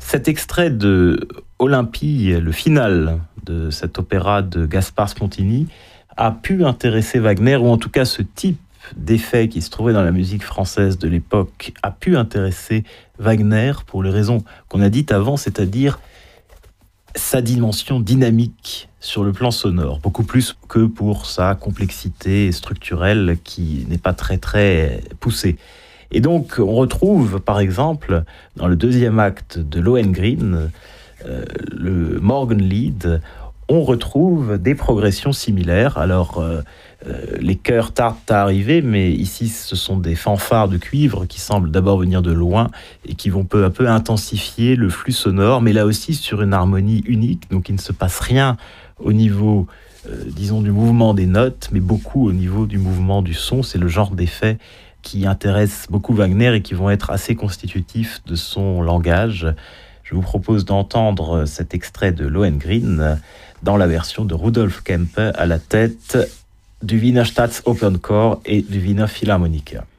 Cet extrait de Olympie, le final de cet opéra de Gaspard Spontini, a pu intéresser Wagner, ou en tout cas ce type d'effet qui se trouvait dans la musique française de l'époque a pu intéresser Wagner pour les raisons qu'on a dites avant, c'est-à-dire sa dimension dynamique sur le plan sonore, beaucoup plus que pour sa complexité structurelle qui n'est pas très très poussée. Et donc on retrouve par exemple dans le deuxième acte de Lohengrin, le Morgenlied, on retrouve des progressions similaires. Alors les chœurs tardent à arriver, mais ici ce sont des fanfares de cuivre qui semblent d'abord venir de loin et qui vont peu à peu intensifier le flux sonore, mais là aussi sur une harmonie unique, donc il ne se passe rien au niveau, disons, du mouvement des notes, mais beaucoup au niveau du mouvement du son. C'est le genre d'effet qui intéresse beaucoup Wagner et qui vont être assez constitutifs de son langage. Je vous propose d'entendre cet extrait de Lohengrin dans la version de Rudolf Kempe à la tête du Wiener Staatsopernchor et du Wiener Philharmoniker.